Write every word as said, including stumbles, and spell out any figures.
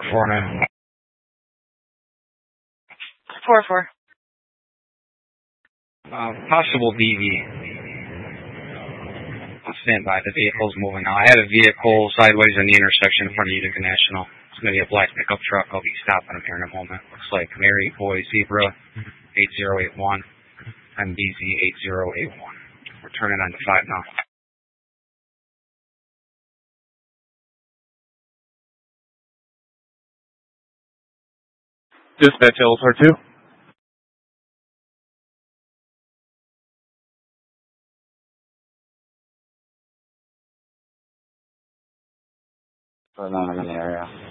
Four nine. Four four. Uh, possible D V. I'll stand by. The vehicle's moving now. I had a vehicle sideways in the intersection in front of Utica National. It's going to be a black pickup truck. I'll be stopping him here in a moment. Looks like Mary Boy Zebra eight zero eight one. M B Z eight zero eight one. We're turning on to five now. Dispatch L S R two. Put on in the area.